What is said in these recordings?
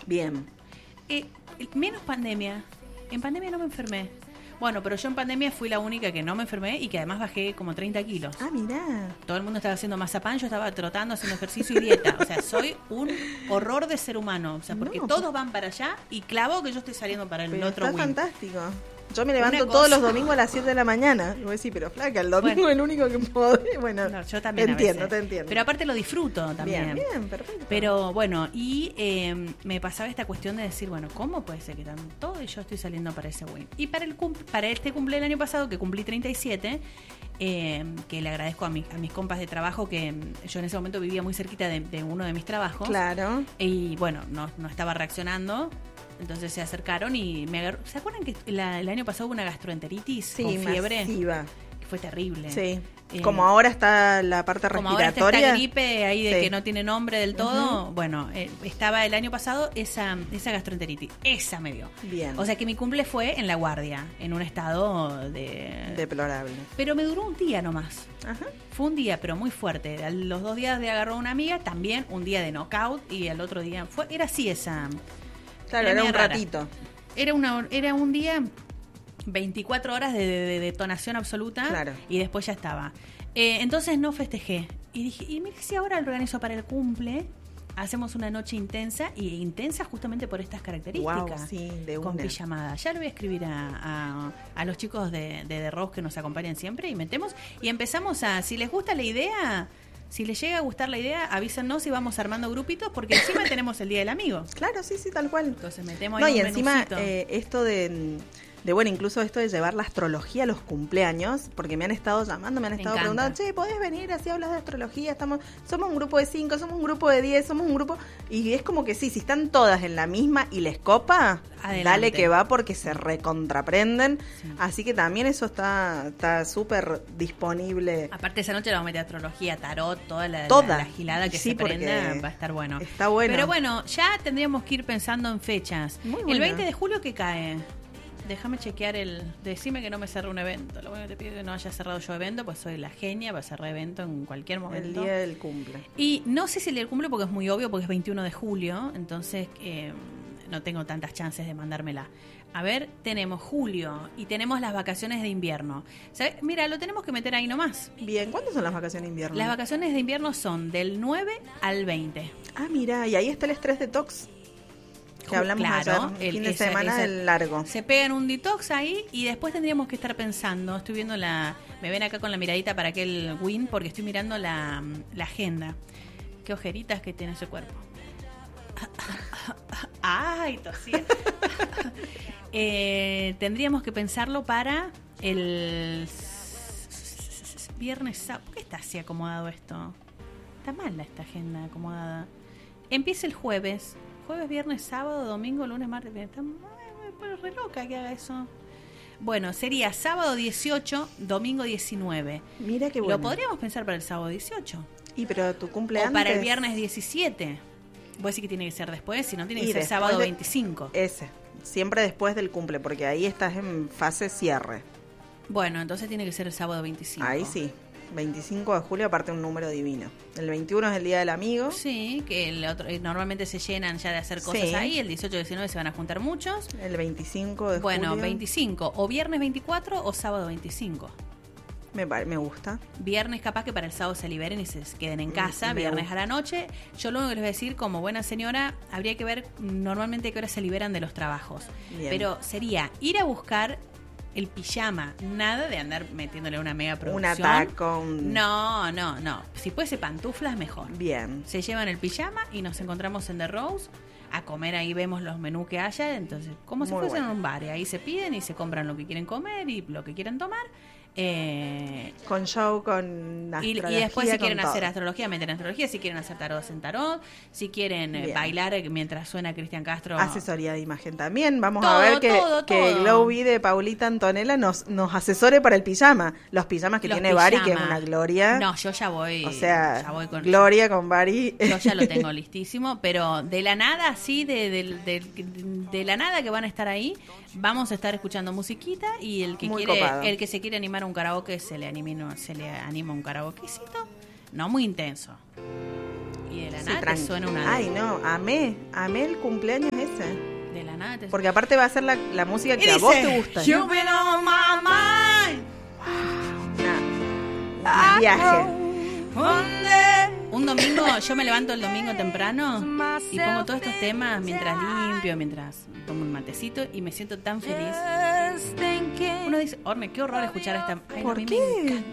Bien. Menos pandemia. En pandemia no me enfermé. Bueno, pero yo en pandemia fui la única que no me enfermé y que además bajé como 30 kilos. Ah, mirá. Todo el mundo estaba haciendo mazapán, yo estaba trotando, haciendo ejercicio y dieta. O sea, soy un horror de ser humano. O sea, porque todos van para allá y clavo que yo estoy saliendo para el Pero otro está win. fantástico. Yo me levanto todos los domingos a las 7 de la mañana. Y voy a decir, pero flaca, el domingo es el único que puedo. Bueno, no, yo también te entiendo. Pero aparte lo disfruto también. Bien, perfecto. Pero bueno, y me pasaba esta cuestión de decir, bueno, ¿cómo puede ser que tanto y yo estoy saliendo para ese win? Y para este cumple del año pasado, que cumplí 37, que le agradezco a mis compas de trabajo, que yo en ese momento vivía muy cerquita de uno de mis trabajos. Claro. Y bueno, no estaba reaccionando. Entonces se acercaron y me agarró. ¿Se acuerdan que el año pasado hubo una gastroenteritis con fiebre? Masiva. Que fue terrible. Sí. Como ahora está la parte respiratoria. Como ahora está esta gripe ahí de que no tiene nombre del todo. Bueno, estaba el año pasado esa gastroenteritis. Esa me dio. Bien. O sea que mi cumple fue en La Guardia, en un estado deplorable. Pero me duró un día nomás. Ajá. Fue un día, pero muy fuerte. A los 2 días de agarró una amiga, también un día de knockout y al otro día era así esa. Claro, era un ratito. Era un día, 24 horas de detonación absoluta. Claro. Y después ya estaba. Entonces no festejé. Y dije, y mira si ahora lo organizo para el cumple, hacemos una noche intensa, y intensa justamente por estas características. Wow, sí, de con una. pijamada. Ya le voy a escribir a los chicos de The Rose que nos acompañan siempre y metemos. Y empezamos si les gusta la idea... Si les llega a gustar la idea, avísennos y vamos armando grupitos, porque encima tenemos el Día del Amigo. Claro, sí, tal cual. Entonces metemos ahí y un encima menucito. Esto de bueno, incluso esto de llevar la astrología a los cumpleaños, porque me han estado llamando, me han estado preguntando, che, ¿podés venir? Así hablas de astrología, somos un grupo de 5, somos un grupo de 10, somos un grupo... Y es como que sí, si están todas en la misma y les copa, adelante. Dale que va, porque se recontraprenden. Sí. Así que también eso está súper disponible. Aparte esa noche le vamos a meter astrología, tarot, toda la gilada que se prenda, va a estar bueno. Está bueno. Pero bueno, ya tendríamos que ir pensando en fechas. Muy bueno. El 20 de julio, ¿qué cae? Déjame chequear decime que no me cerré un evento. Lo único que te pido es que no haya cerrado yo evento, pues soy la genia para cerrar evento en cualquier momento. El día del cumple. Y no sé si el día del cumple, porque es muy obvio, porque es 21 de julio, entonces no tengo tantas chances de mandármela. A ver, tenemos julio y tenemos las vacaciones de invierno. ¿Sabes? Mira, lo tenemos que meter ahí nomás. Bien, ¿cuántas son las vacaciones de invierno? Las vacaciones de invierno son del 9 al 20. Ah, mira, y ahí está el estrés detox. Que hablamos ayer, el fin de semana del largo. Se pegan un detox ahí y después tendríamos que estar pensando, estoy viendo me ven acá con la miradita para aquel win, porque estoy mirando la agenda. Qué ojeritas que tiene ese cuerpo. Ay, tosía. Tendríamos que pensarlo para el viernes. ¿Por qué está así acomodado esto? Está mal esta agenda acomodada. Empieza el jueves, viernes, sábado, domingo, lunes, martes. Está re loca que haga eso. Bueno, sería sábado 18, domingo 19. Mira qué bueno. Lo podríamos pensar para el sábado 18. Y pero tu cumpleaños. O para el viernes 17. Vos decís que tiene que ser después, si no tiene que ser sábado 25. Ese, siempre después del cumple, porque ahí estás en fase cierre. Bueno, entonces tiene que ser el sábado 25. Ahí sí, 25 de julio, aparte un número divino. El 21 es el Día del Amigo. Sí, que el otro, normalmente se llenan ya de hacer cosas ahí. El 18 y 19 se van a juntar muchos. El 25 de julio. Bueno, 25, o viernes 24 o sábado 25. Me gusta. Viernes capaz que para el sábado se liberen y se queden en casa, viernes a la noche. Yo lo único que les voy a decir, como buena señora, habría que ver normalmente a qué hora se liberan de los trabajos. Bien. Pero sería ir a buscar el pijama, nada de andar metiéndole una mega producción. Un ataco. No. Si fuese pantuflas, mejor. Bien. Se llevan el pijama y nos encontramos en The Rose a comer, ahí vemos los menús que haya, entonces como si fuesen en un bar, y ahí se piden y se compran lo que quieren comer y lo que quieren tomar. Con show, con astrología. Y después si quieren todo. hacer astrología, meten astrología. Si quieren hacer tarot, hacen tarot. Si quieren bailar mientras suena Cristian Castro. Asesoría de imagen también. Vamos a ver que Glowby de Paulita Antonella nos asesore para el pijama. Los pijamas que tiene Bari, que es una gloria. No, yo ya voy. O sea, ya voy con gloria con Bari. Yo ya lo tengo listísimo. Pero de la nada, sí, de la nada que van a estar ahí, vamos a estar escuchando musiquita. Y el que se quiere animar a un karaoke se le anima un karaokecito, no muy intenso. Y de la nada te suena una... Ay, no, amé el cumpleaños ese. De la nada te... Porque aparte va a ser la música que a vos te gusta. You've been on my mind. Un viaje. Un domingo, yo me levanto el domingo temprano y pongo todos estos temas mientras limpio, mientras tomo un matecito y me siento tan feliz. Uno dice, Orne, qué horror escuchar esta... Ay, ¿Por no, qué?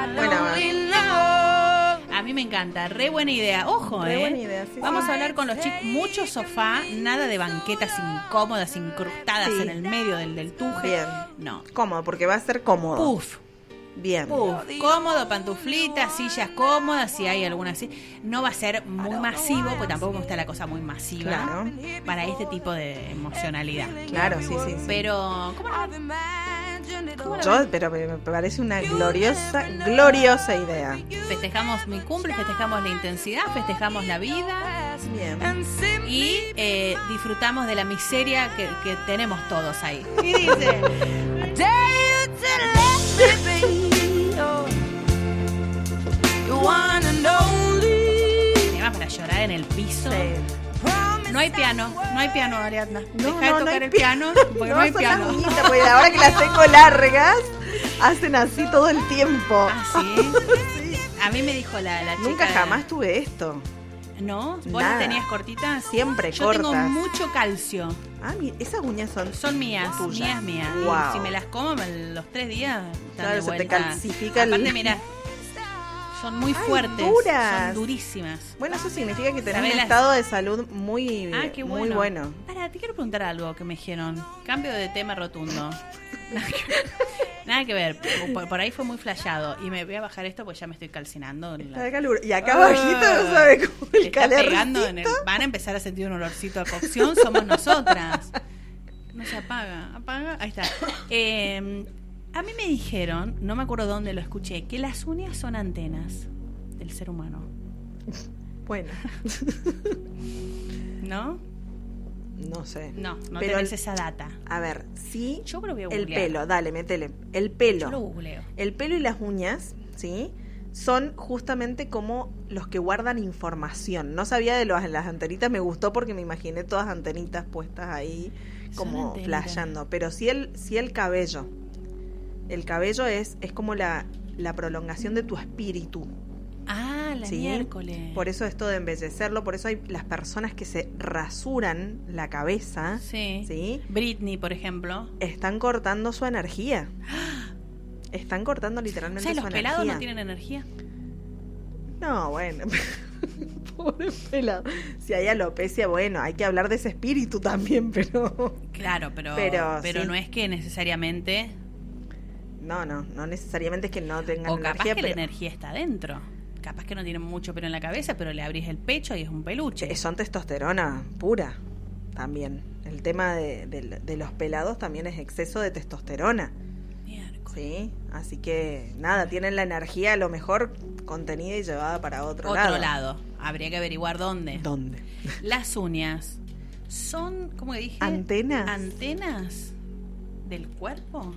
A mí me encanta, re buena idea. Ojo, re buena idea, sí, vamos sí. a hablar con los chicos. Mucho sofá, nada de banquetas incómodas, incrustadas Sí. en el medio del tuje. Bien. No. Cómodo, porque va a ser cómodo. Puf. Bien. Cómodo, pantuflitas, sillas cómodas, si hay alguna así. No va a ser muy masivo, porque tampoco me gusta la cosa muy masiva. Claro. Para este tipo de emocionalidad. Claro, sí. Pero, ¿cómo no? Pero me parece una gloriosa idea. Festejamos mi cumple, festejamos la intensidad, festejamos la vida. Bien. Y disfrutamos de la miseria que tenemos todos ahí. Y dice... Tema para llorar en el piso. Sí. No hay piano, Ariadna. No, Deja de tocar el piano, porque no hay son piano. las uñitas, porque ahora que las tengo largas, hacen así todo el tiempo. Ah, ¿sí? A mí me dijo la chica... Nunca jamás tuve esto. ¿No? ¿Vos Nada. las tenías cortitas? Siempre Yo cortas. tengo mucho calcio. Ah, esas uñas son mías, tuyas. mías. Wow. Y si me las como los 3 días, están Claro, de se te vuelta. calcifica el... Aparte, mira, son muy Ay, fuertes, duras. son durísimas. Bueno, eso significa que tenés ¿Sabés un las- estado de salud muy, Qué muy bueno. Ahora, te quiero preguntar algo que me dijeron. Cambio de tema rotundo. Nada que ver. Por ahí fue muy flasheado. Y me voy a bajar esto porque ya me estoy calcinando. Está de calor. Y acá abajito, no sabe cómo el Está calorcito. pegando van a empezar a sentir un olorcito a cocción. Somos nosotras. No se apaga. Ahí está. A mí me dijeron, no me acuerdo dónde lo escuché, que las uñas son antenas del ser humano. Bueno, ¿No? no sé. No Pero tenés esa data. A ver, sí. Yo creo que voy a el googlear. pelo, dale, métele. El pelo. Yo lo googleo. El pelo y las uñas, ¿sí? Son justamente como los que guardan información. No sabía de las antenitas, me gustó porque me imaginé todas antenitas puestas ahí como antenitas. flasheando. Pero sí el cabello. El cabello es como la prolongación de tu espíritu. Ah, la ¿sí? miércoles. Por eso esto de embellecerlo, por eso hay las personas que se rasuran la cabeza, Sí. ¿sí? Britney, por ejemplo. Están cortando su energía. Están cortando O literalmente sea, su ¿los energía. pelados no tienen energía? No, bueno. Pobre pelado. Si hay alopecia, bueno, hay que hablar de ese espíritu también, pero... Claro, pero sí. no es que necesariamente... No necesariamente es que no tengan O capaz energía, que pero la energía está dentro. Capaz que no tienen mucho pelo en la cabeza, pero le abrís el pecho y es un peluche. son testosterona pura también. El tema de los pelados también es exceso de testosterona. Miércoles. Sí, así que nada, tienen la energía a lo mejor contenida y llevada para otro lado. Habría que averiguar dónde. ¿Dónde? Las uñas son, ¿cómo dije? ¿Antenas? ¿Antenas del cuerpo?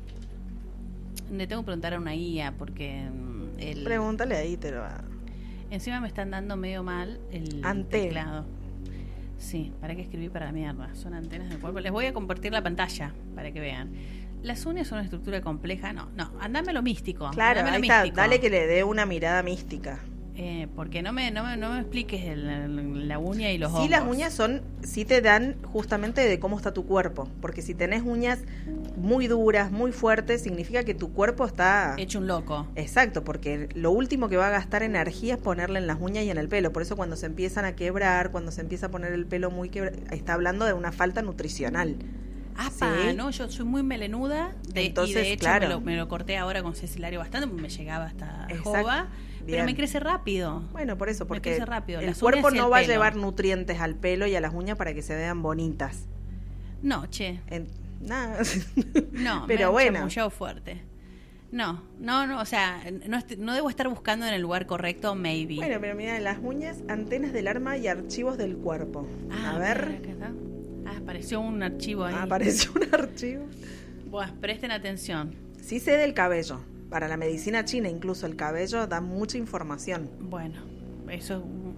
Le tengo que preguntar a una guía porque Pregúntale ahí, te lo va. encima me están dando medio mal el Antena. teclado. Sí, ¿para qué escribí para la mierda? Son antenas del cuerpo. Les voy a compartir la pantalla para que vean. Las uñas son una estructura compleja. No, andame lo místico. Claro, andame ahí lo está. místico. Dale que le dé una mirada mística. Porque no me expliques la uña y los hongos. Sí, las uñas sí te dan justamente de cómo está tu cuerpo. Porque si tenés uñas muy duras, muy fuertes, significa que tu cuerpo está... Hecho un loco. Exacto, porque lo último que va a gastar energía es ponerle en las uñas y en el pelo. Por eso cuando se empiezan a quebrar, cuando se empieza a poner el pelo muy quebrado, está hablando de una falta nutricional. Apa, ¿sí? no, yo soy muy melenuda Entonces, y de hecho claro. me lo corté ahora con Cecilario bastante porque me llegaba hasta Exacto. jova, Bien. pero me crece rápido. Bueno, por eso, porque crece rápido. el Las cuerpo uñas y no el va a pelo. llevar nutrientes al pelo y a las uñas para que se vean bonitas. No, che. Nada. No, pero me bueno. han chamullado fuerte. No, o sea, no debo estar buscando en el lugar correcto, maybe. Bueno, pero mira, las uñas, antenas del arma y archivos del cuerpo. A ver. Acá está. Apareció un archivo ahí. Apareció un archivo. Buah, presten atención. Sí sé del cabello. Para la medicina china incluso el cabello da mucha información. Bueno, eso...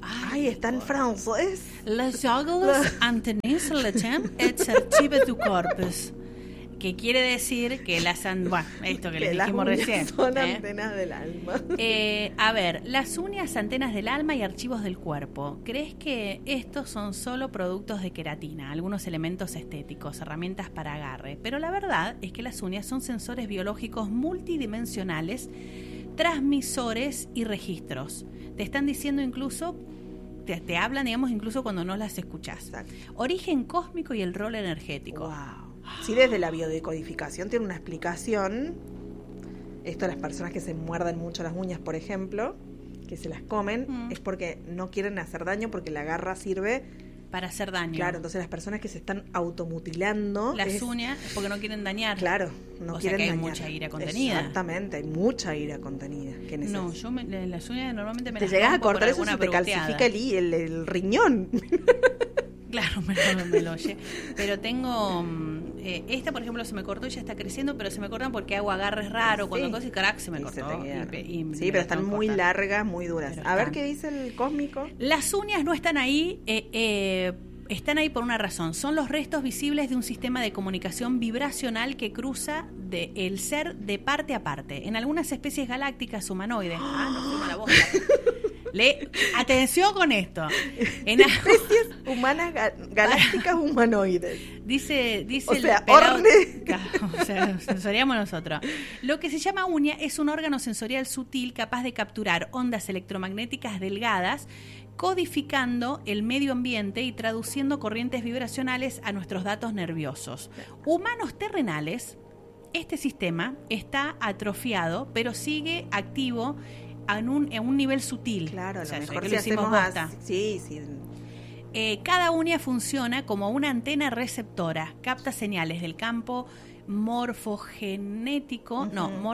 Ay, está en francés. Les ongles antenis le temps et certive du corpus. Que quiere decir que bueno, esto que les dijimos recién. Son antenas del alma. A ver, las uñas, antenas del alma y archivos del cuerpo. ¿Crees que estos son solo productos de queratina, algunos elementos estéticos, herramientas para agarre? Pero la verdad es que las uñas son sensores biológicos multidimensionales, transmisores y registros. Te están diciendo incluso, te hablan, digamos, incluso cuando no las escuchás. Exacto. Origen cósmico y el rol energético. Wow. Sí, desde la biodecodificación tiene una explicación. Esto, las personas que se muerden mucho las uñas, por ejemplo, que se las comen, es porque no quieren hacer daño, porque la garra sirve para hacer daño. Claro, entonces las personas que se están automutilando las uñas porque no quieren dañar. Claro, no quieren sea que hay dañar. Mucha ira contenida. Exactamente, hay mucha ira contenida. No, yo las uñas normalmente me te las llegas a cortar eso, se te calcifica el riñón. Claro, me lo oye. Pero tengo esta, por ejemplo, se me cortó y ya está creciendo, pero se me cortan porque hago agarres raros, cuando cosas y crack se me cortó. Sí, pero están muy largas, muy duras. A ver qué dice el cósmico. Las uñas no están ahí, están ahí por una razón. Son los restos visibles de un sistema de comunicación vibracional que cruza el ser de parte a parte. En algunas especies galácticas humanoides. No fuimos la boca. Atención con esto. En especies humanas galácticas humanoides. Dice o sea, el pelado, o sea, sensoriamos nosotros. Lo que se llama uña es un órgano sensorial sutil capaz de capturar ondas electromagnéticas delgadas, codificando el medio ambiente y traduciendo corrientes vibracionales a nuestros datos nerviosos. Humanos terrenales, este sistema está atrofiado, pero sigue activo en un nivel sutil. Claro, a lo mejor que si lo hicimos hacemos sí. Cada uña funciona como una antena receptora, capta señales del campo morfogénico,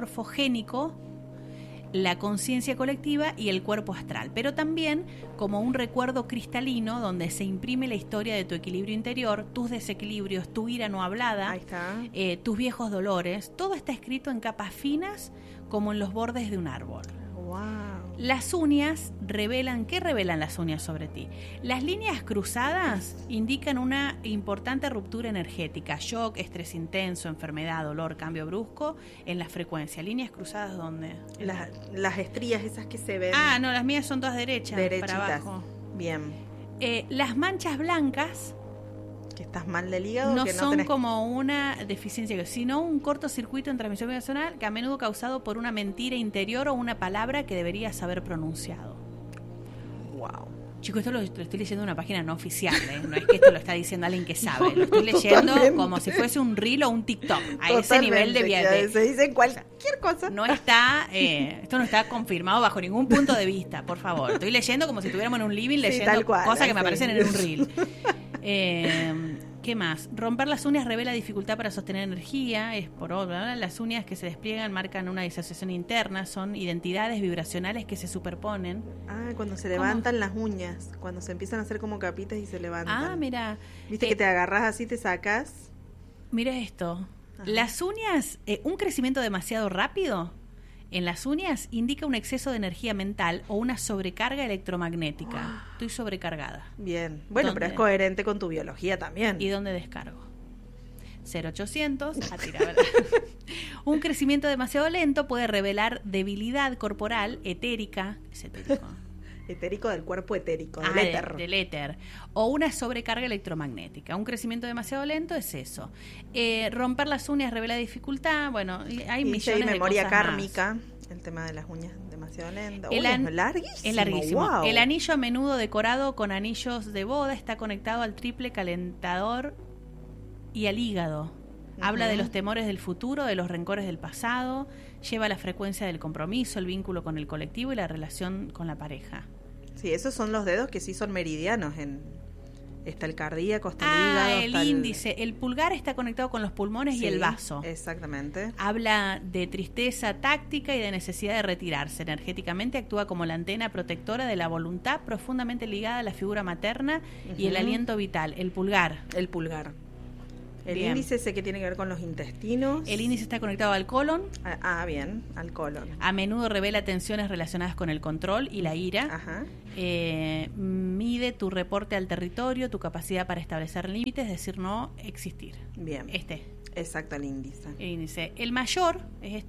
la conciencia colectiva y el cuerpo astral, pero también como un recuerdo cristalino donde se imprime la historia de tu equilibrio interior, tus desequilibrios, tu ira no hablada, ahí está. Tus viejos dolores. Todo está escrito en capas finas como en los bordes de un árbol. Wow. Las uñas revelan, ¿qué revelan las uñas sobre ti? Las líneas cruzadas indican una importante ruptura energética, shock, estrés intenso, enfermedad, dolor, cambio brusco en la frecuencia. ¿Líneas cruzadas dónde? Las estrías esas que se ven. No, las mías son todas derechas, derechitas, para abajo. Bien. Las manchas blancas que estás mal del hígado, no que no son tenés... como una deficiencia, sino un cortocircuito en transmisión vibracional que a menudo causado por una mentira interior o una palabra que deberías haber pronunciado. Wow. Chicos, esto lo estoy leyendo en una página no oficial, ¿eh? No es que esto lo está diciendo alguien que sabe. Lo estoy leyendo como si fuese un reel o un TikTok. A ese nivel de viaje. Se dice cualquier cosa. No está, esto no está confirmado bajo ningún punto de vista, por favor. Estoy leyendo como si estuviéramos en un living leyendo cosas que me aparecen en un reel. ¿Qué más? Romper las uñas revela dificultad para sostener energía, es por obra. Las uñas que se despliegan marcan una disociación interna, son identidades vibracionales que se superponen. Cuando se levantan las uñas, cuando se empiezan a hacer como capitas y se levantan. Mira. ¿Viste que te agarras así, te sacas? Mira esto. Ajá. Las uñas, un crecimiento demasiado rápido en las uñas indica un exceso de energía mental o una sobrecarga electromagnética. Estoy sobrecargada. Bien. Bueno, pero es coherente con tu biología también. ¿Y dónde descargo? 0800 a tirar. Un crecimiento demasiado lento puede revelar debilidad corporal, etérica, es etérico. Etérico del cuerpo etérico, del éter. Del éter. O una sobrecarga electromagnética. Un crecimiento demasiado lento es eso. Romper las uñas revela dificultad. Bueno, hay millones de memoria cosas kármica, más. El tema de las uñas demasiado lento. Es larguísimo. Es larguísimo. Wow. El anillo, a menudo decorado con anillos de boda, está conectado al triple calentador y al hígado. Habla de los temores del futuro, de los rencores del pasado, lleva la frecuencia del compromiso, el vínculo con el colectivo y la relación con la pareja. Sí, esos son los dedos que sí son meridianos. Está el cardíaco, está el hígado. El índice. El pulgar está conectado con los pulmones y el vaso. Exactamente. Habla de tristeza táctica y de necesidad de retirarse. Energéticamente actúa como la antena protectora de la voluntad profundamente ligada a la figura materna y el aliento vital. El pulgar. El índice ese que tiene que ver con los intestinos. El índice está conectado al colon. Bien, al colon. A menudo revela tensiones relacionadas con el control y la ira. Ajá. Mide tu reporte al territorio, tu capacidad para establecer límites, decir no, existir. Bien. Exacto, el índice. El índice. El mayor es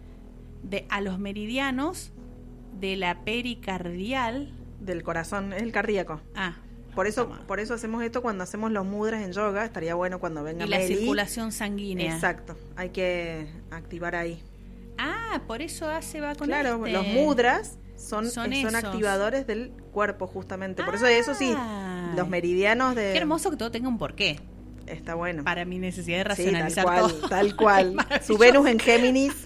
a los meridianos de la pericardial. Del corazón, es el cardíaco. Por eso hacemos esto cuando hacemos los mudras en yoga. Estaría bueno cuando venga Meli. Y la circulación sanguínea. Exacto, hay que activar ahí. Por eso va con Claro, los mudras son activadores del cuerpo justamente. Por eso sí, los meridianos de... Qué hermoso que todo tenga un porqué. Está bueno. Para mi necesidad de racionalizar todo. Tal cual. Su Venus en Géminis.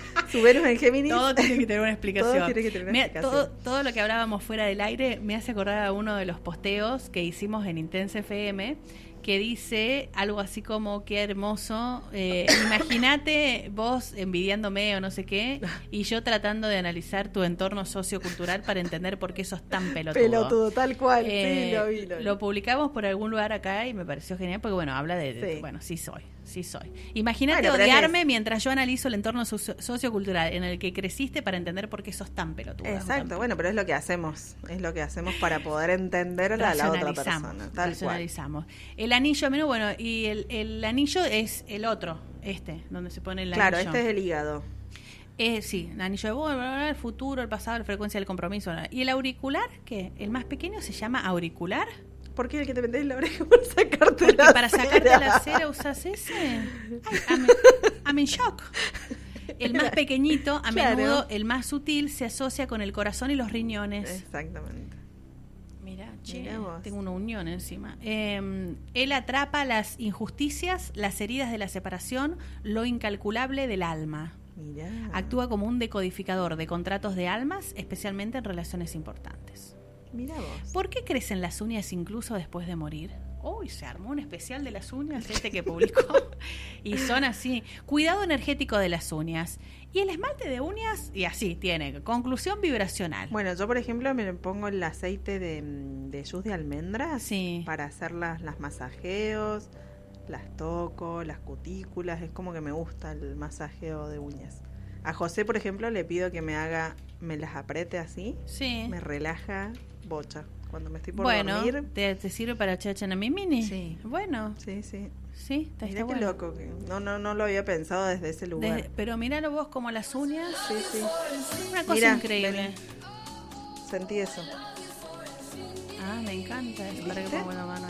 Todo tiene que tener una explicación. Todo lo que hablábamos fuera del aire me hace acordar a uno de los posteos que hicimos en Intense FM, que dice algo así como: qué hermoso, imagínate vos envidiándome o no sé qué, y yo tratando de analizar tu entorno sociocultural para entender por qué sos tan pelotudo. Tal cual. Sí, lo publicamos por algún lugar acá y me pareció genial porque habla de sí soy. Imagínate odiarme mientras yo analizo el entorno sociocultural en el que creciste para entender por qué sos tan pelotudo. Exacto, pero es lo que hacemos. Es lo que hacemos para poder entender a la otra persona. Racionalizamos. El anillo, y el anillo es el otro, donde se pone el anillo. Claro, este es el hígado. Sí, el anillo de el futuro, el pasado, la frecuencia del compromiso. ¿Y el auricular qué? El más pequeño se llama auricular. ¿Por qué el que te metes en la oreja para sacarte Porque para sacarte la cera usas ese. I'm in shock. El más pequeñito, menudo, el más sutil, se asocia con el corazón y los riñones. Exactamente. Mira, tengo una unión encima. Él atrapa las injusticias, las heridas de la separación, lo incalculable del alma. Mirá. Actúa como un decodificador de contratos de almas, especialmente en relaciones importantes. Mira vos. ¿Por qué crecen las uñas incluso después de morir? Se armó un especial de las uñas que publicó. Y son así. Cuidado energético de las uñas. Y el esmalte de uñas, y así tiene. Conclusión vibracional. Bueno, yo por ejemplo me pongo el aceite de yus de almendras para hacer las masajeos, las toco, las cutículas. Es como que me gusta el masajeo de uñas. A José, por ejemplo, le pido que me las apriete así. Sí. Me relaja bocha. Cuando me estoy por dormir. ¿Te sirve para Chachanamimini? Sí. Bueno. Sí. Sí, está qué bueno. loco. No lo había pensado desde ese lugar. Pero míralo vos como las uñas. Sí. Una cosa increíble. Sentí eso. Me encanta eso. Para que pongo la mano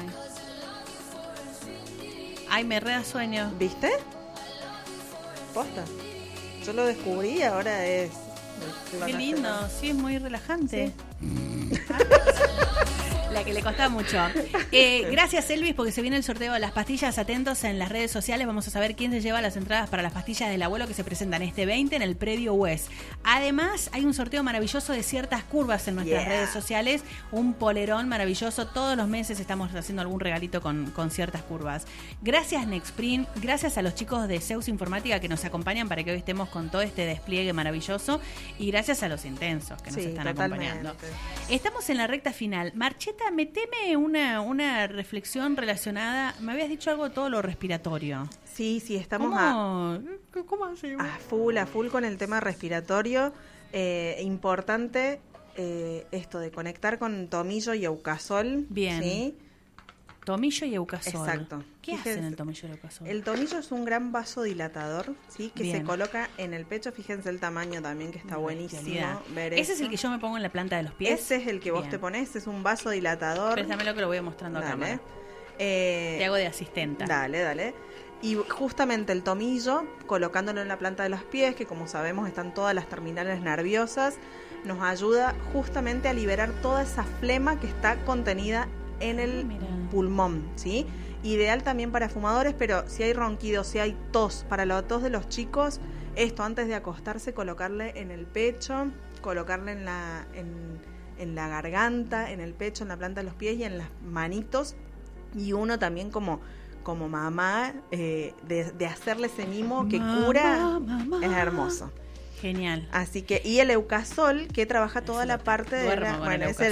ahí. Me re da sueño. ¿Viste? Posta. Yo lo descubrí, ahora es... Qué lindo, sí, es muy relajante. Sí. La que le costaba mucho. Gracias, Elvis, porque se viene el sorteo de las pastillas. Atentos en las redes sociales. Vamos a saber quién se lleva las entradas para las pastillas del abuelo que se presentan este 20 en el predio West. Además, hay un sorteo maravilloso de ciertas curvas en nuestras redes sociales. Un polerón maravilloso. Todos los meses estamos haciendo algún regalito con ciertas curvas. Gracias, Nexprint. Gracias a los chicos de Zeus Informática que nos acompañan para que hoy estemos con todo este despliegue maravilloso. Y gracias a los intensos que nos están acompañando. Estamos en la recta final. Marcheta, meteme una reflexión relacionada. Me habías dicho algo de todo lo respiratorio. Sí, estamos ¿Cómo hacemos? A full con el tema respiratorio. Importante esto de conectar con tomillo y eucasol. Bien. ¿Sí? Tomillo y eucasol. Exacto. ¿Qué hacen el tomillo y el eucasol? El tomillo es un gran vasodilatador, ¿sí? Que se coloca en el pecho. Fíjense el tamaño también, que está buenísimo ver. ¿Ese es el que yo me pongo en la planta de los pies? Ese es el que vos te pones, es un vasodilatador. Préstamelo que lo voy mostrando acá. Te hago de asistenta. Dale. Y justamente el tomillo, colocándolo en la planta de los pies, que como sabemos están todas las terminales nerviosas, nos ayuda justamente a liberar toda esa flema que está contenida en el pulmón, ¿sí? Ideal también para fumadores, pero si hay ronquido, si hay tos, para la tos de los chicos, esto antes de acostarse, colocarle en el pecho, colocarle en la garganta, en el pecho, en la planta de los pies y en las manitos, y uno también como mamá, de hacerle ese mimo que cura, es hermoso. Genial. Así que, y el Eucasol, que trabaja toda la parte de la... Bueno, ese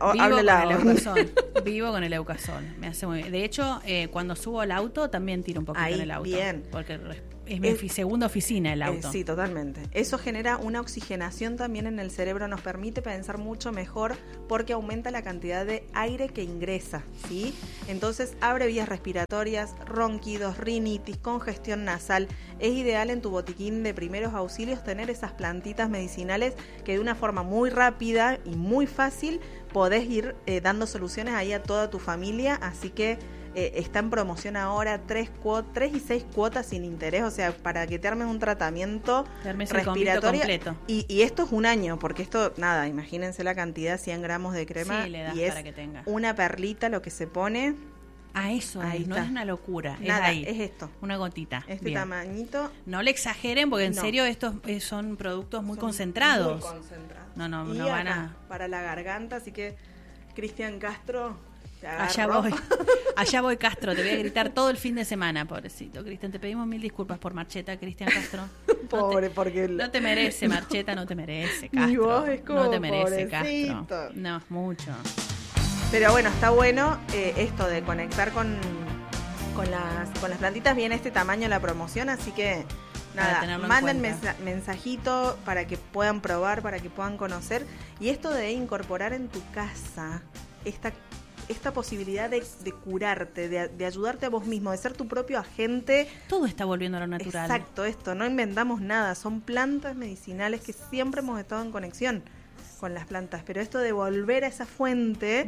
Vivo con el Eucasol. Me hace muy bien. De hecho, cuando subo al auto también tiro un poquito en el auto. Bien. Porque es mi segunda oficina el auto. Sí, totalmente. Eso genera una oxigenación también en el cerebro, nos permite pensar mucho mejor porque aumenta la cantidad de aire que ingresa, ¿sí? Entonces abre vías respiratorias, ronquidos, rinitis, congestión nasal. Es ideal en tu botiquín de primeros auxilios tener esas plantitas medicinales que de una forma muy rápida y muy fácil podés ir dando soluciones ahí a toda tu familia, así que está en promoción ahora 3 y 6 cuotas sin interés, o sea, para que te armes un tratamiento respiratorio completo. Y esto es un año, porque esto, nada, imagínense la cantidad, 100 gramos de crema, sí, le das y es para que tenga una perlita lo que se pone. Eso ahí no es una locura. Nada, es ahí. Es esto. Una gotita. Bien. Tamañito. No le exageren porque en serio estos son productos muy concentrados. Muy concentrados. No y van a... para la garganta, así que Cristian Castro... Allá voy, Castro, te voy a gritar todo el fin de semana, pobrecito. Cristian, te pedimos 1000 disculpas por Marcheta, Cristian Castro. Pobre, porque... No te merece, Marcheta, no te merece, Castro. Mi voz es como no te merece, pobrecito. Castro. No, mucho. Pero bueno, está bueno esto de conectar con las plantitas. Viene este tamaño la promoción, así que nada, manden mensajito para que puedan probar, para que puedan conocer. Y esto de incorporar en tu casa esta posibilidad de curarte, de ayudarte a vos mismo, de ser tu propio agente. Todo está volviendo a lo natural. Exacto, esto, no inventamos nada, son plantas medicinales que siempre hemos estado en conexión con las plantas, pero esto de volver a esa fuente,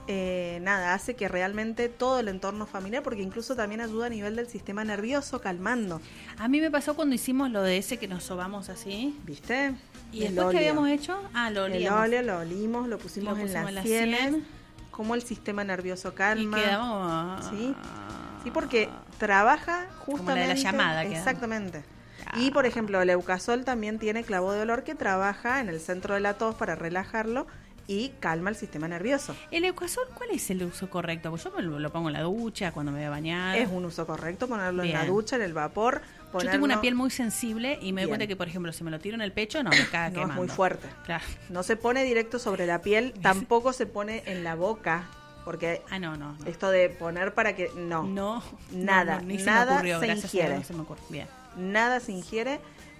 hace que realmente todo el entorno familiar, porque incluso también ayuda a nivel del sistema nervioso, calmando. A mí me pasó cuando hicimos lo de ese que nos sobamos así. ¿Viste? ¿Y después qué habíamos hecho? Lo olíamos. El óleo lo olimos, lo pusimos en las sienes. Cómo el sistema nervioso calma. Y quedamos... Sí, porque trabaja justamente... Como la de la llamada. Exactamente. Y, por ejemplo, el Eucasol también tiene clavo de olor que trabaja en el centro de la tos para relajarlo y calma el sistema nervioso. ¿El Eucasol cuál es el uso correcto? Pues yo lo pongo en la ducha, cuando me voy a bañar. Es un uso correcto ponerlo en la ducha, en el vapor. Yo tengo una piel muy sensible y me doy cuenta que, por ejemplo, si me lo tiro en el pecho, me caga quemando. Es muy fuerte. Claro. No se pone directo sobre la piel, tampoco se pone en la boca. Porque no. Esto de poner para que... No. Nada. Ni se nada me ocurrió, se ingiere. No se me ocurrió. Bien. Nada se ingiere,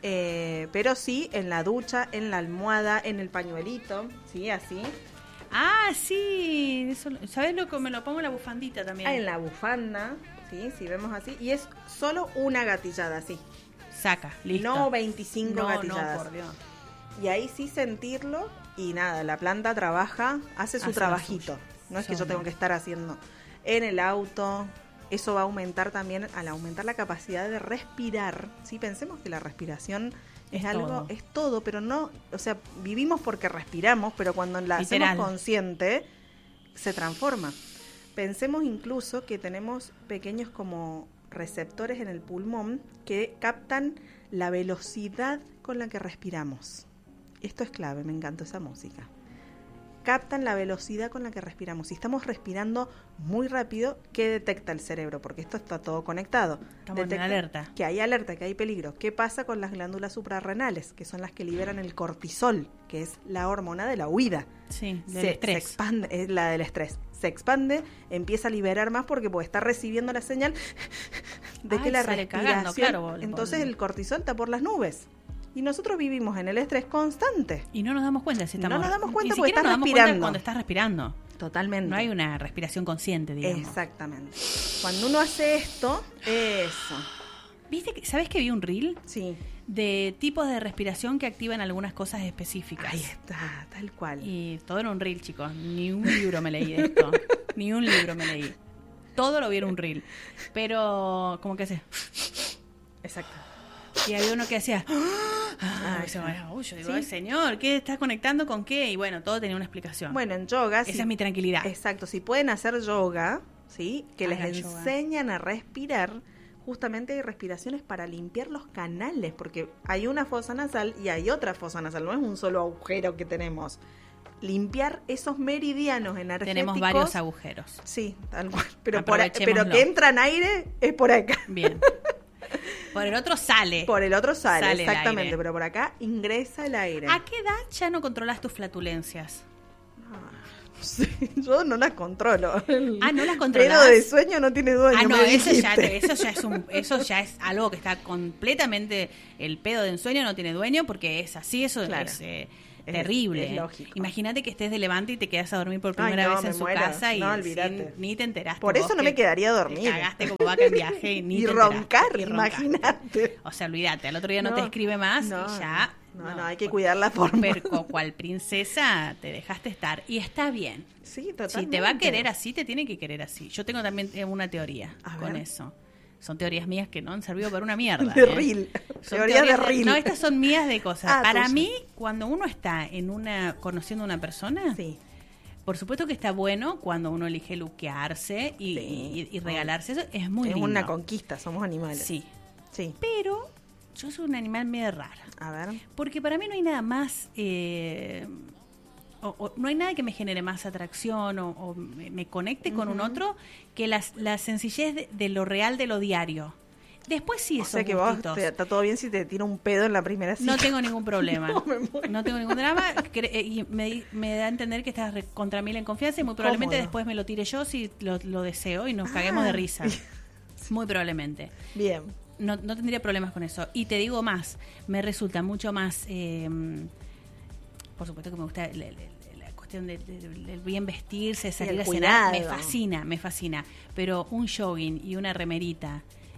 pero sí en la ducha, en la almohada, en el pañuelito, ¿sí? Así. Ah, sí. Eso, ¿sabes lo que me lo pongo en la bufandita también? En la bufanda, ¿sí? Si vemos así. Y es solo una gatillada, así. Saca, listo. No 25 gatilladas. No, por Dios. Y ahí sí sentirlo y nada, la planta trabaja, hace su trabajito. No es que yo tengo que estar haciendo en el auto. Eso va a aumentar también, al aumentar la capacidad de respirar. ¿Sí? Pensemos que la respiración es algo, es todo, pero no, o sea, vivimos porque respiramos, pero cuando la hacemos consciente, se transforma. Pensemos incluso que tenemos pequeños como receptores en el pulmón que captan la velocidad con la que respiramos. Esto es clave, me encantó esa música. Captan la velocidad con la que respiramos. Si estamos respirando muy rápido, ¿qué detecta el cerebro? Porque esto está todo conectado. Estamos en alerta. Que hay alerta, que hay peligro. ¿Qué pasa con las glándulas suprarrenales? Que son las que liberan el cortisol, que es la hormona de la huida. Sí, del estrés. Se expande, es la del estrés. Se expande, empieza a liberar más porque está recibiendo la señal de que la respiración... Claro, entonces el cortisol está por las nubes. Y nosotros vivimos en el estrés constante. Y no nos damos cuenta si estamos... No nos damos cuenta porque estás respirando. Cuando estás respirando. Totalmente. No hay una respiración consciente, digamos. Exactamente. Cuando uno hace esto, eso. ¿Viste? ¿Sabés que vi un reel? Sí. De tipos de respiración que activan algunas cosas específicas. Ahí está, tal cual. Y todo era un reel, chicos. Ni un libro me leí de esto. Ni un libro me leí. Todo lo vi en un reel. Pero, como que hace... Exacto. Y había uno que hacía... yo digo, ay, señor, ¿qué estás conectando con qué? Y bueno, todo tenía una explicación. Bueno, en yoga... Esa es mi tranquilidad. Exacto, si pueden hacer yoga, ¿sí? Que Hagan les enseñan a respirar. Justamente hay respiraciones para limpiar los canales, porque hay una fosa nasal y hay otra fosa nasal, no es un solo agujero que tenemos. Limpiar esos meridianos energéticos. Tenemos varios agujeros. Sí, tal cual. Pero que entran aire es por acá. Bien. Por el otro sale. Por el otro sale exactamente, el pero por acá ingresa el aire. ¿A qué edad ya no controlas tus flatulencias? Sí, yo no las controlo. ¿No las controlas? Pedo de sueño no tiene dueño. No, eso ya es algo que está completamente... El pedo de ensueño no tiene dueño porque es así, eso claro. es terrible. Es lógico. Imagínate que estés de Levante y te quedas a dormir por primera vez en su casa y ni te enteraste. Por eso no me quedaría a dormir. Te cagaste como vaca en viaje y roncar, imagínate. O sea, olvídate, al otro día no te escribe más y ya... No, hay que cuidar la forma. Pero cual princesa te dejaste estar. Y está bien. Sí, totalmente. Si te va a querer así, te tiene que querer así. Yo tengo también una teoría con eso. Son teorías mías que no han servido para una mierda. De reel. Teorías de reel. No, estas son mías de cosas. Para mí, cuando uno está conociendo a una persona... Sí. Por supuesto que está bueno cuando uno elige luquearse y regalarse. Eso es muy lindo. Es una conquista, somos animales. Sí. Sí. Pero yo soy un animal medio raro. A ver. Porque para mí no hay nada más... no hay nada que me genere más atracción o me conecte con un otro que la sencillez de lo real, de lo diario. Después sí, esos gustitos. O sea que vos está todo bien si te tira un pedo en la primera cita. No tengo ningún problema. No tengo ningún drama. Y me da a entender que estás contra mí en confianza y muy probablemente después me lo tire yo si lo deseo y nos caguemos de risa. Muy probablemente. Bien. No tendría problemas con eso. Y te digo más, me resulta mucho más... por supuesto que me gusta la cuestión del bien vestirse, salir a cenar. Me fascina. Pero un jogging y una remerita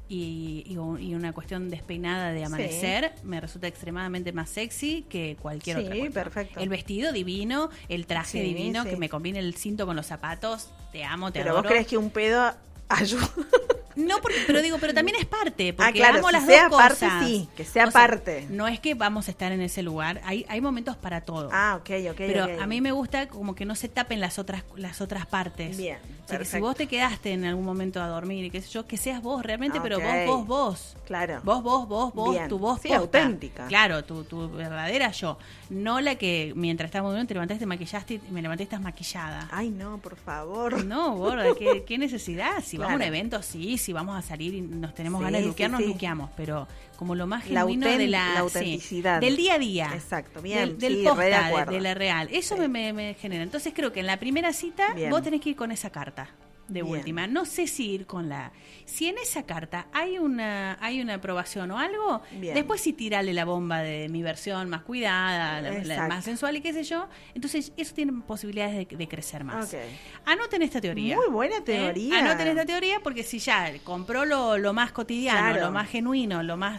y una cuestión despeinada de amanecer me resulta extremadamente más sexy que cualquier otra cosa. Perfecto. El vestido divino, el traje divino, que me combine el cinto con los zapatos. Te amo, te adoro. Pero vos crees que un pedo ayuda... No, pero también es parte, porque claro, amo las dos cosas. Parte, sí, que sea parte. No es que vamos a estar en ese lugar, hay momentos para todo. Ok. Pero a mí me gusta como que no se tapen las otras partes. Bien, o sea, que si vos te quedaste en algún momento a dormir y qué sé yo, que seas vos realmente, pero vos. Claro. Vos, bien. tu voz sí, posta. auténtica. Claro, tu verdadera yo. No la que mientras estábamos durmiendo te levantaste, te maquillaste y me levanté y estás maquillada. Ay, no, por favor. No, gorda, ¿qué necesidad? Si vamos a un evento, sí, si vamos a salir y nos tenemos ganas de luquear, nos luqueamos, pero como lo más genuino de la autenticidad. del día a día. Exacto, bien. Del posta, de la real. Eso me genera. Entonces creo que en la primera cita vos tenés que ir con esa carta. De última, no sé si ir con si en esa carta hay una aprobación o algo, después sí tirarle la bomba de mi versión más cuidada, la más sensual y qué sé yo, entonces eso tiene posibilidades de crecer más. Anoten esta teoría. Muy buena teoría. Anoten esta teoría porque si ya compró lo más cotidiano, lo más genuino,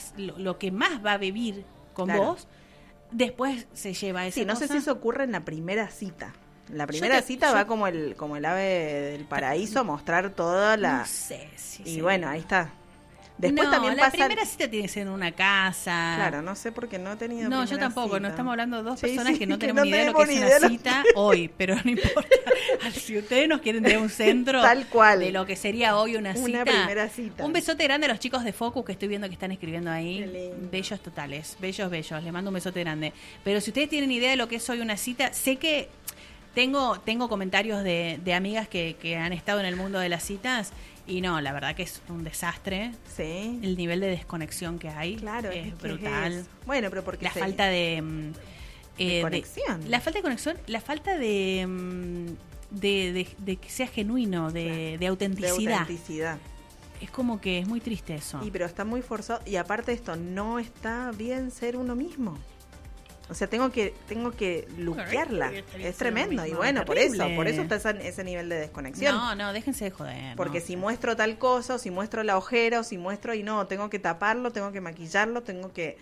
lo que más va a vivir con vos, después se lleva esa cosa. No sé si eso ocurre en la primera cita. La primera cita va como el ave del paraíso a mostrar toda la... No sé si... Y bueno, ahí está. Después también la primera cita tiene que ser en una casa. Claro, no sé por qué no he tenido No, yo tampoco. Cita. No estamos hablando de dos personas que no tenemos ni idea de lo que es una cita hoy. Pero no importa. Si ustedes nos quieren dar un centro tal cual de lo que sería hoy una cita. Primera cita. Un besote grande a los chicos de Focus que estoy viendo que están escribiendo ahí. Bellos totales. Bellos. Les mando un besote grande. Pero si ustedes tienen idea de lo que es hoy una cita, sé que... Tengo comentarios de amigas que han estado en el mundo de las citas y no, la verdad que es un desastre. Sí. El nivel de desconexión que hay es brutal. Bueno, pero porque la falta de conexión. La falta de conexión, la falta de que sea genuino, de autenticidad. De autenticidad. Es como que es muy triste eso. Pero está muy forzado y aparte de esto, no está bien ser uno mismo. O sea, tengo que luquearla. Es tremendo. Y bueno, por eso está ese nivel de desconexión. No, déjense de joder. Porque si muestro tal cosa, o si muestro la ojera, o si muestro tengo que taparlo, tengo que maquillarlo, tengo que...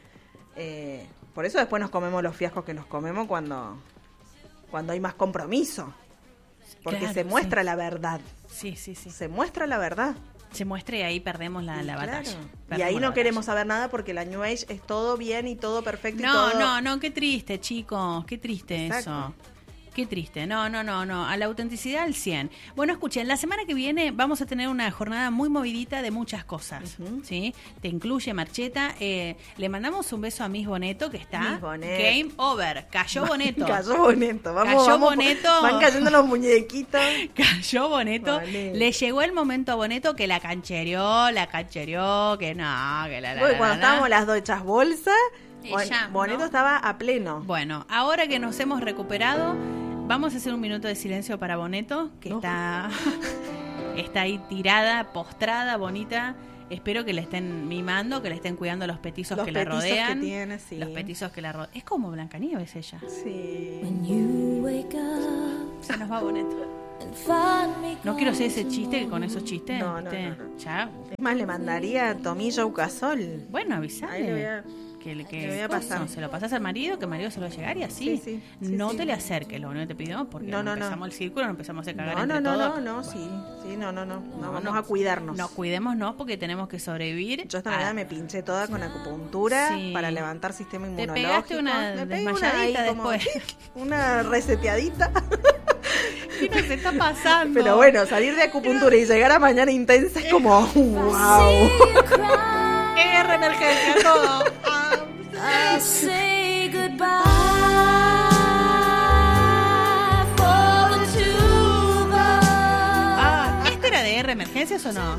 por eso después nos comemos los fiascos que nos comemos cuando hay más compromiso. Porque se muestra la verdad. Sí. Se muestra la verdad. Se muestra y ahí perdemos la batalla. Y ahí no queremos saber nada porque la New Age es todo bien y todo perfecto. No, qué triste, chicos, qué triste. Exacto. Eso. Qué triste. No. A la autenticidad al 100. Bueno, escuchen, la semana que viene vamos a tener una jornada muy movidita de muchas cosas. ¿Sí? Te incluye Marcheta. Le mandamos un beso a Miss Boneto, que está game over. Cayó Boneto. Cayó Boneto. Vamos, Boneto. Van cayendo los muñequitos. Cayó Boneto. Vale. Le llegó el momento a Boneto que la canchereó, que no, que la. Cuando estábamos las dos hechas bolsa, Boneto estaba a pleno. Bueno, ahora que nos hemos recuperado, vamos a hacer un minuto de silencio para Boneto, que está ahí tirada, postrada, bonita. Espero que le estén mimando, que le estén cuidando los petizos que la rodean. Que tiene, sí. Los petizos que la rodean. Es como Blancanieves ella. Sí. Se nos va Boneto. No quiero hacer ese chiste, que con esos chistes. No. Ya. Es más, le mandaría a Tomillo Ucasol. Bueno, avisale. Que voy a pasar. Se lo pasas al marido, que el marido se lo va a llegar y así. Sí, no te le acerques, lo único que te pido, porque empezamos el círculo, no empezamos a cagar entre todos. No, vamos a cuidarnos. No, cuidémonos porque tenemos que sobrevivir. Yo esta mañana me pinché toda con acupuntura para levantar sistema inmunológico. Te pegaste una desmayadita después. Una reseteadita. ¿Qué nos está pasando? Pero bueno, salir de acupuntura y llegar a Mañana Intensa es como wow. R emergencia, todo. I'll say goodbye ¿Este era de R emergencias o no?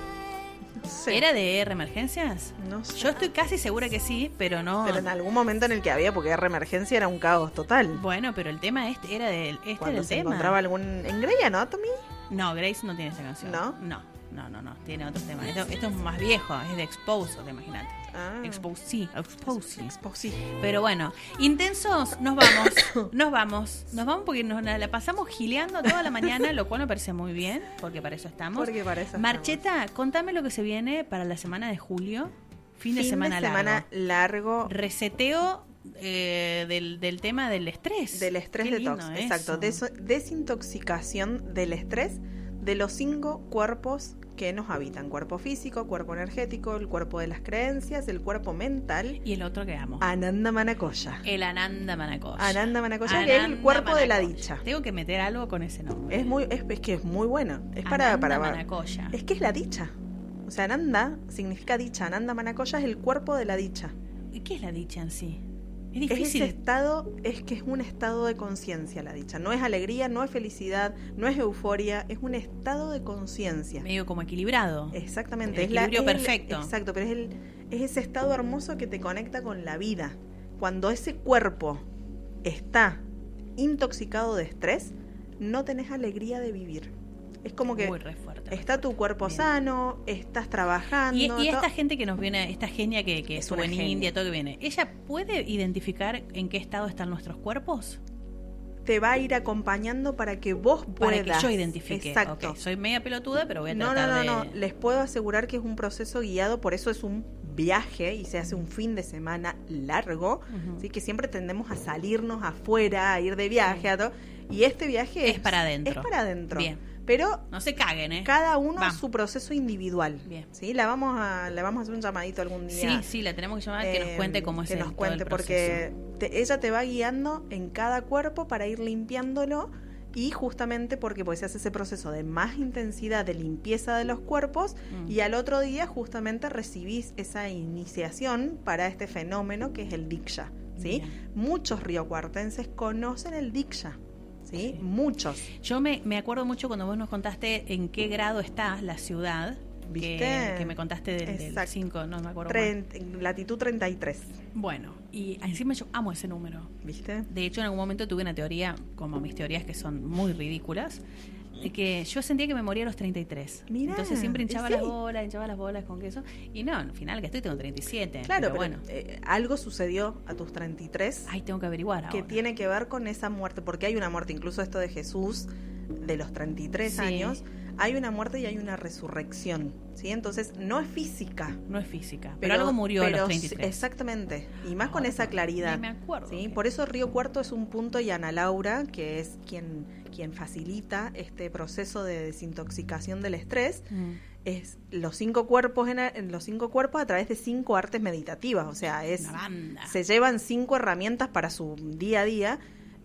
Sí. ¿Era de R emergencias? No sé. Yo estoy casi segura que sí, pero no. Pero en algún momento en el que había, porque R emergencia era un caos total. Bueno, pero el tema era del Cuando se tema. encontraba algún en Grey Anatomy. No, Grace no tiene esa canción. ¿No? No, tiene otros temas. Esto es más viejo, es de Expose, imagínate. Expose. Pero bueno, intensos, nos vamos porque nos la pasamos gileando toda la mañana, lo cual me parece muy bien, porque para eso estamos. Marcheta, contame lo que se viene para la semana de julio. Fin de semana largo. Reseteo del tema del estrés. Del estrés detox, exacto. Desintoxicación del estrés de los 5 cuerpos que nos habitan: cuerpo físico, cuerpo energético, el cuerpo de las creencias, el cuerpo mental y el otro que amo, Ananda Manakoya. El Ananda Manakoya. Ananda Manakoya, que es el cuerpo de la dicha. Tengo que meter algo con ese nombre. Es que es muy bueno. Es para Manakoya. Es que es la dicha. O sea, Ananda significa dicha. Ananda Manakoya es el cuerpo de la dicha. ¿Y qué es la dicha en sí? Es difícil. Ese estado, es que es un estado de conciencia la dicha. No es alegría, no es felicidad, no es euforia, es un estado de conciencia. Medio como equilibrado. Exactamente. El equilibrio perfecto. Exacto, pero es ese estado hermoso que te conecta con la vida. Cuando ese cuerpo está intoxicado de estrés, no tenés alegría de vivir. Es como que está tu cuerpo sano, estás trabajando. Y esta gente que nos viene, esta genia que estuvo en India, todo que viene, ¿ella puede identificar en qué estado están nuestros cuerpos? Te va a ir acompañando para que vos puedas. Para que yo identifique. Exacto. Okay. Soy media pelotuda, pero voy a tratar No. Les puedo asegurar que es un proceso guiado, por eso es un viaje y se hace un fin de semana largo. ¿Sí? Que siempre tendemos a salirnos afuera, a ir de viaje, a todo. Y este viaje es para adentro. Es para adentro. Bien. Pero no se caguen, cada uno su proceso individual. Bien. ¿Sí? Le vamos a hacer un llamadito algún día. Sí, la tenemos que llamar, que nos cuente cómo es que nos cuente, porque ella te va guiando en cada cuerpo para ir limpiándolo, y justamente porque pues se hace ese proceso de más intensidad de limpieza de los cuerpos, y al otro día justamente recibís esa iniciación para este fenómeno que es el Diksha. ¿Sí? Muchos riocuartenses conocen el Diksha. ¿Sí? Muchos. Yo me acuerdo mucho cuando vos nos contaste en qué grado está la ciudad. ¿Viste? Que me contaste del 5, no me acuerdo. Latitud 33. Bueno, y encima yo amo ese número. ¿Viste? De hecho, en algún momento tuve una teoría, como mis teorías que son muy ridículas, de que yo sentía que me moría a los 33. Mirá, entonces siempre hinchaba las bolas con queso. Y no, al final que tengo 37. Claro, pero bueno. Algo sucedió a tus 33. Ay, tengo que averiguar ahora. Que tiene que ver con esa muerte, porque hay una muerte, incluso esto de Jesús, de los 33 años, hay una muerte y hay una resurrección, ¿sí? Entonces, no es física. No es física, pero algo murió a los 33. Exactamente, y más con esa claridad. Me acuerdo. ¿Sí? Por eso Río Cuarto es un punto, y Ana Laura, que es quien facilita este proceso de desintoxicación del estrés, es los 5 cuerpos los 5 cuerpos a través de 5 artes meditativas, o sea, se llevan 5 herramientas para su día a día.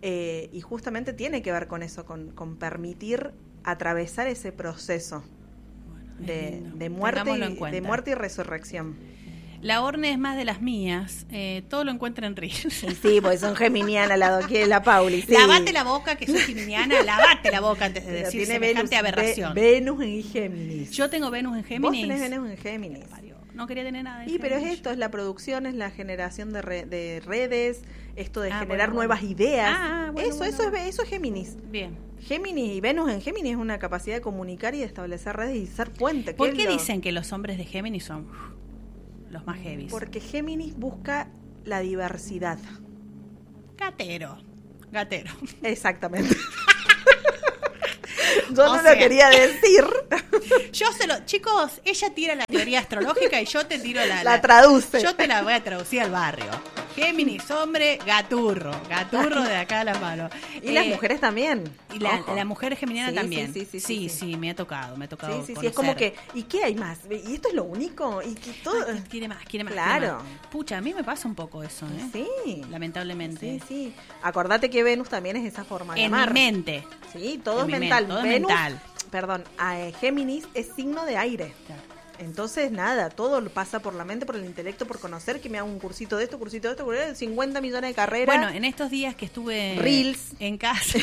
Y justamente tiene que ver con eso, con permitir atravesar ese proceso de muerte y resurrección. La Orne es más de las mías, todo lo encuentra en Reels. Sí, porque son geminianas la Pauli. Sí. Lavate la boca, que sos geminiana, lavate la boca antes de decir semejante aberración. Venus en Géminis. Yo tengo Venus en Géminis. Vos tenés Venus en Géminis. No quería tener nada de Géminis. Pero es esto, es la producción, es la generación de redes, esto de generar nuevas ideas. Eso es Géminis. Bien. Géminis y Venus en Géminis es una capacidad de comunicar y de establecer redes y ser puente. ¿Por qué dicen que los hombres de Géminis son los más heavies? Porque Géminis busca la diversidad. Gatero. Exactamente. Yo no lo quería decir. Chicos, ella tira la teoría astrológica y yo te tiro la traduce. Yo te la voy a traducir al barrio. Géminis, hombre, gaturro de acá a la mano. Y las mujeres también. Y la mujer geminiana también. Sí, me ha tocado. Sí, es como que, ¿y qué hay más? ¿Y esto es lo único? ¿Y que todo? Quiere más. Claro. Pucha, a mí me pasa un poco eso, ¿eh? Sí. Lamentablemente. Sí. Acordate que Venus también es esa forma de amar. En mi mente. Sí, todo es mental. Todo Venus, mental. Perdón, Géminis es signo de aire. Claro. Entonces, nada, todo pasa por la mente, por el intelecto, por conocer, que me hago un cursito de esto, 50 millones de carreras. Bueno, en estos días que estuve Reels en casa,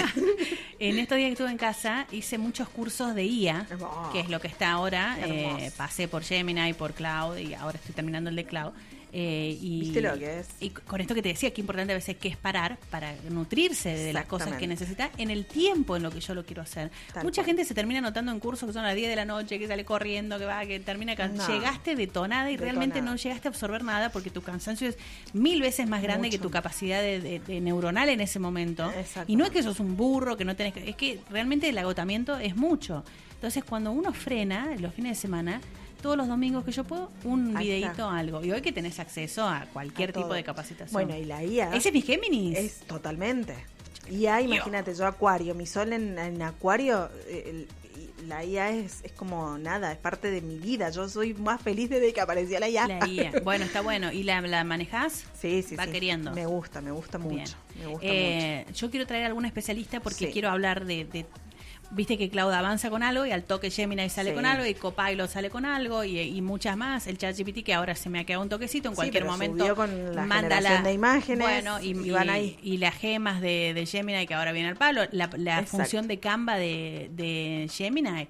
hice muchos cursos de IA, que es lo que está ahora. Pasé por Gemini, por Cloud, y ahora estoy terminando el de Cloud. ¿Viste lo que es? Y con esto que te decía, qué importante a veces que es parar para nutrirse de las cosas que necesita en el tiempo en lo que yo lo quiero hacer. Mucha gente se termina anotando en cursos que son a las 10 de la noche, que sale corriendo, que termina llegaste detonada y realmente no llegaste a absorber nada porque tu cansancio es 1000 veces más grande que tu capacidad de neuronal en ese momento. Y no es que sos un burro, que no tenés es que realmente el agotamiento es mucho. Entonces, cuando uno frena los fines de semana, todos los domingos que yo puedo, un videíto, algo. Y hoy que tenés acceso a cualquier tipo de capacitación. Bueno, y la IA... ¿Ese es mi Géminis? Es totalmente. IA, imagínate, yo Acuario, mi sol en Acuario, la IA es como nada, es parte de mi vida. Yo soy más feliz desde que apareció la IA. La IA. Bueno, está bueno. ¿Y la manejás? Sí. Va queriendo. Me gusta mucho. Bien. Me gusta mucho. Yo quiero traer a algún especialista porque quiero hablar de viste que Cloud avanza con algo y al toque Gemini sale con algo y Copilot sale con algo y muchas más. El ChatGPT que ahora se me ha quedado un toquecito, en cualquier momento con la generación de imágenes. Bueno, y van ahí. Y las gemas de Gemini que ahora viene al palo. La función de Canva de Gemini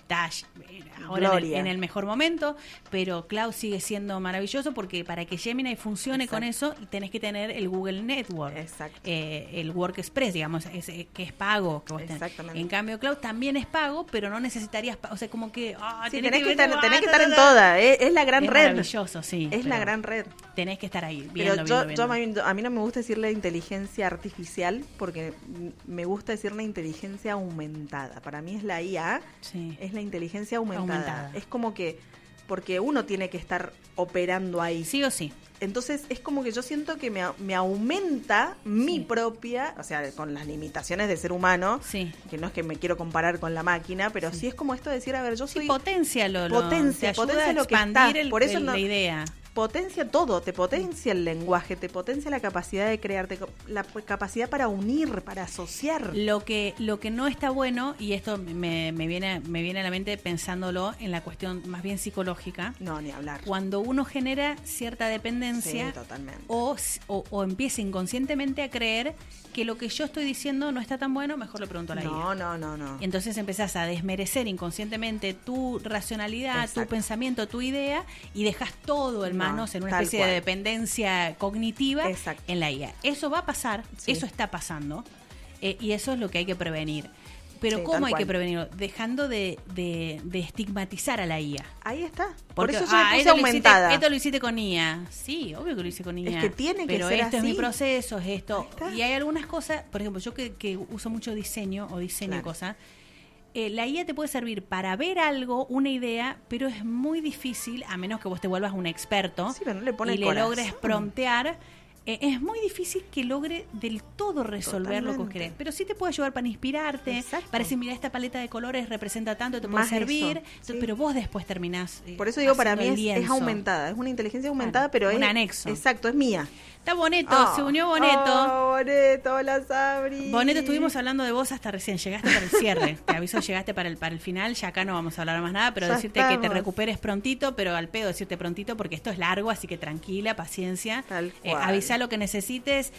ahora en el mejor momento, pero Cloud sigue siendo maravilloso porque para que Gemini funcione con eso tenés que tener el Google Network, el WorkExpress, digamos, que es pago. Que vos Exactamente. En cambio, Cloud también es pago, pero no necesitarías, o sea, como que tenés que estar en toda, es la gran red. Maravilloso, sí. Es la gran red. Tenés que estar ahí, viendo. A mí no me gusta decirle inteligencia artificial porque me gusta decirle inteligencia aumentada. Para mí es la IA, es la inteligencia aumentada. Es como que, porque uno tiene que estar operando ahí. Sí o sí. Entonces es como que yo siento que me aumenta mi propia, o sea, con las limitaciones de ser humano, que no es que me quiero comparar con la máquina, pero sí es como esto de decir, a ver, yo soy... potencia lo te ayuda a expandir por eso la idea. Potencia todo, te potencia el lenguaje, te potencia la capacidad de crearte, la capacidad para unir, para asociar. Lo que no está bueno, y esto me viene a la mente pensándolo en la cuestión más bien psicológica. No, ni hablar. Cuando uno genera cierta dependencia o empieza inconscientemente a creer que lo que yo estoy diciendo no está tan bueno, mejor lo pregunto a la IA. No. Y entonces empezás a desmerecer inconscientemente tu racionalidad, tu pensamiento, tu idea, y dejas todo en manos en una especie de dependencia cognitiva en la IA. Eso va a pasar, eso está pasando, y eso es lo que hay que prevenir. Pero ¿cómo hay que prevenirlo? Dejando de estigmatizar a la IA. Ahí está. Porque, por eso yo puse aumentada. Esto lo hiciste con IA. Sí, obvio que lo hice con IA. Es que tiene que ser así. Pero esto es mi proceso, es esto. Y hay algunas cosas, por ejemplo, yo que uso mucho diseño y cosas, la IA te puede servir para ver algo, una idea, pero es muy difícil, a menos que vos te vuelvas un experto pero no le pone y le logres promptear es muy difícil que logre del todo resolver lo que vos querés, pero sí te puede ayudar para inspirarte, Exacto. para decir, mira, esta paleta de colores representa tanto, te puede Más servir, eso, sí. pero vos después terminás Por eso digo, para mí haciendo el es lienzo. aumentada, es una inteligencia aumentada, Claro, pero un es anexo. Exacto, es mía. Está Boneto, se unió Boneto. Oh, Boneto, hola Sabri. Boneto, estuvimos hablando de vos hasta recién, llegaste para el cierre, te aviso, llegaste para el final, ya acá no vamos a hablar más nada, pero Ya decirte que te estamos. recuperes prontito, pero al pedo decirte prontito porque esto es largo, así que tranquila, paciencia, Tal cual. avisa lo que necesites,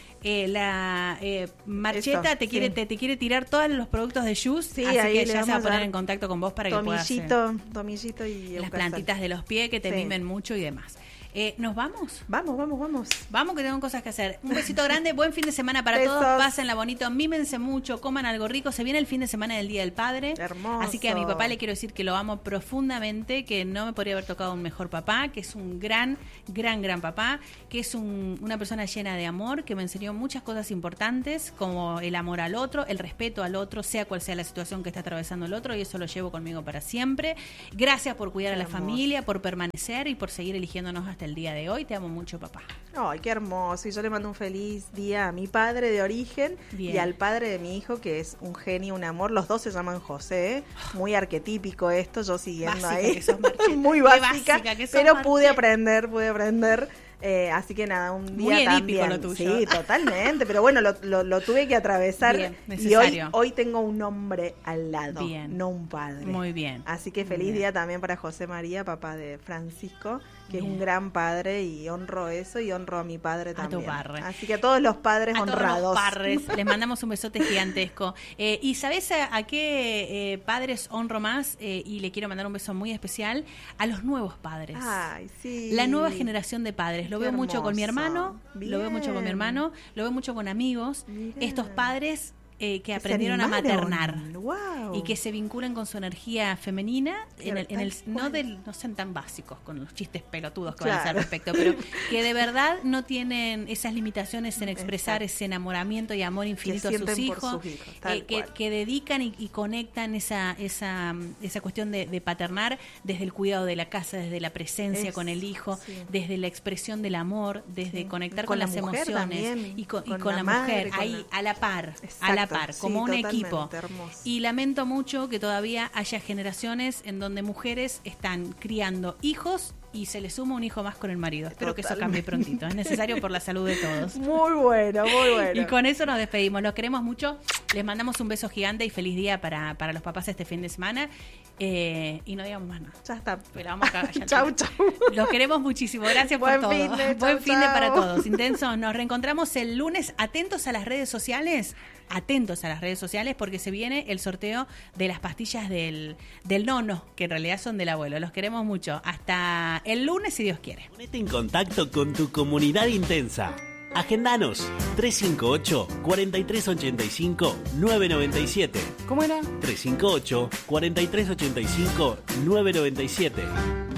la Marcheta Eso, te quiere sí. te quiere tirar todos los productos de Juice, Sí, así ahí que le ya se va a vamos a poner dar en contacto con vos para que puedas Tomillito y las Eucasal. plantitas de los pies que te Sí. mimen mucho y demás. ¿Nos vamos? Vamos. Vamos que tengo cosas que hacer. Un besito grande, buen fin de semana para Besos. todos, pásenla bonito, mímense mucho, coman algo rico. Se viene el fin de semana del Día del Padre. Hermoso. Así que a mi papá le quiero decir que lo amo profundamente, que no me podría haber tocado un mejor papá, que es un gran papá, que es una persona llena de amor, que me enseñó muchas cosas importantes, como el amor al otro, el respeto al otro, sea cual sea la situación que está atravesando el otro, y eso lo llevo conmigo para siempre. Gracias por cuidar a la Hermoso. familia, por permanecer y por seguir eligiéndonos hasta el día de hoy. Te amo mucho, papá. Ay, qué hermoso. Y yo le mando un feliz día a mi padre de origen Bien. y al padre de mi hijo, que es un genio, un amor. Los dos se llaman José. Muy arquetípico esto, yo siguiendo Básica ahí. que sos, Marcheta. Muy Qué básica, básica que sos, pero pude Marcheta. aprender. Así que nada, un día Muy edípico también. lo tuyo. Sí, totalmente. Pero bueno, lo tuve que atravesar. Bien, y necesario. hoy tengo un hombre al lado, Bien. no un padre. Muy bien. Así que feliz Bien. día también para José María, papá de Francisco, que Bien. es un gran padre, y honro eso y honro a mi padre A tu también. padre. Así que a todos los padres A honrados. todos los padres les mandamos un besote gigantesco. ¿Y sabés a qué padres honro más? Y le quiero mandar un beso muy especial a los nuevos padres. Ay, sí. La nueva generación de padres. Lo Qué veo mucho con mi hermoso. hermano, lo veo mucho con mi Bien. hermano, lo veo mucho con amigos. Mirá. Estos padres que se aprendieron a animaron. maternar. Wow. Y que se vinculan con su energía femenina, Claro, no sean tan básicos con los chistes pelotudos que van a hacer al Claro. respecto, pero que de verdad no tienen esas limitaciones en expresar Exacto. ese enamoramiento y amor infinito a sus sienten por hijos, sus hijos, tal cual. que dedican y conectan esa cuestión de paternar desde el cuidado de la casa, desde la presencia con el hijo, sí. desde la expresión del amor, desde Sí. conectar Con con la las mujer emociones también, y con con la la madre, mujer, con ahí la- a la par, Exacto, sí, como un totalmente, equipo. hermoso. Y lamento mucho que todavía haya generaciones en donde mujeres están criando hijos y se les suma un hijo más con el marido. Espero que eso cambie prontito. Es necesario por la salud de todos. Muy bueno, muy bueno. Y con eso nos despedimos. Los queremos mucho. Les mandamos un beso gigante y feliz día para los papás este fin de semana. Y no digamos más nada. Ya está. Pero vamos a cagar ya. Chau. Los queremos muchísimo. Gracias por Buen todo. finde, Buen chau, fin de para chau. todos. Intensos. Nos reencontramos el lunes. Atentos a las redes sociales. Atentos a las redes sociales porque se viene el sorteo de las pastillas del nono, que en realidad son del abuelo. Los queremos mucho. Hasta el lunes, si Dios quiere. Ponete en contacto con tu comunidad intensa. Agendanos 358-4385-997. ¿Cómo era? 358-4385-997.